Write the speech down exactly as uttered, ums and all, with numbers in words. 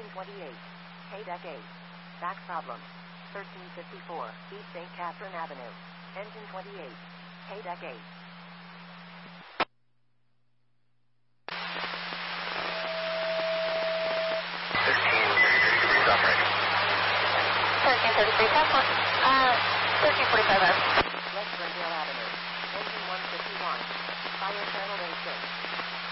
Engine twenty-eight. K-Deck eight. Back problem. thirteen fifty-four East Saint Catherine Avenue. Engine twenty-eight. K-Deck eight. thirteen thirty-three, stop right. thirteen thirty-three, uh, thirteen forty-five.